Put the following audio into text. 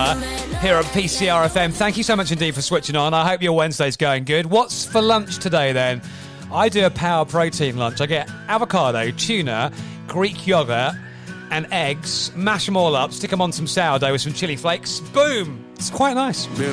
Taylor here at PCR FM. Thank you so much indeed for switching on. I hope your Wednesday's going good. What's for lunch today then? I do a power protein lunch. I get avocado, tuna, Greek yogurt and eggs, mash them all up, stick them on some sourdough with some chili flakes. Boom! It's quite nice.